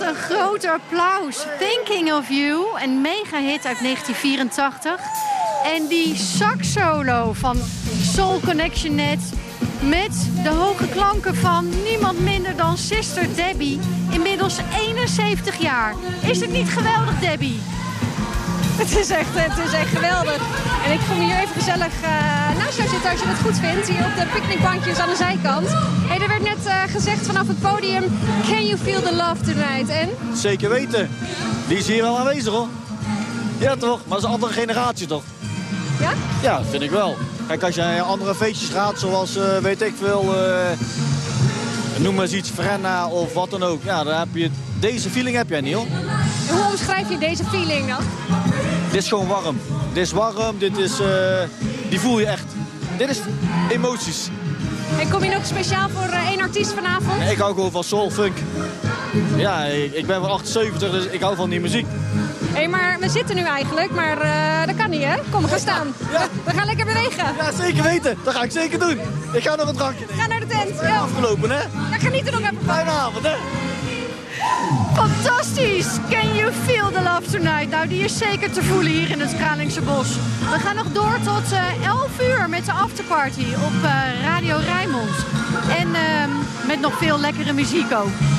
een groot applaus. Thinking of You, een mega hit uit 1984. En die sax-solo van Soul Connection net met de hoge klanken van niemand minder dan Sister Debbie. Inmiddels 71 jaar. Is het niet geweldig, Debbie? Het is echt geweldig. En ik ga me hier even gezellig naast jou zitten als je het goed vindt. Hier op de picknickbankjes aan de zijkant. Hey, er werd net gezegd vanaf het podium, can you feel the love tonight? En? Zeker weten. Die is hier wel aanwezig, hoor. Ja, toch? Maar dat is een andere generatie, toch? Ja? Ja, vind ik wel. Kijk, als je naar andere feestjes gaat, zoals, weet ik veel, noem maar eens iets, Frenna of wat dan ook. Ja, dan heb je, deze feeling heb jij niet, hoor. En hoe omschrijf je deze feeling dan? Dit is gewoon warm. Dit is warm, dit is, die voel je echt. Dit is emoties. En kom je nog speciaal voor één artiest vanavond? Nee, ik hou gewoon van soul, funk. Ja, ik ben van 78, dus ik hou van die muziek. Hé, maar we zitten nu eigenlijk, maar dat kan niet, hè? Kom, we gaan staan. Ja. We gaan lekker bewegen. Ja, zeker weten. Dat ga ik zeker doen. Ik ga nog een drankje nemen. Ga naar de tent. Ja. Afgelopen, hè? Ja, geniet er nog even van. Fijne avond, hè? Fantastisch! Can you feel the love tonight? Nou, die is zeker te voelen hier in het Kralingse Bos. We gaan nog door tot 11 uur met de afterparty op Radio Rijnmond. En met nog veel lekkere muziek ook.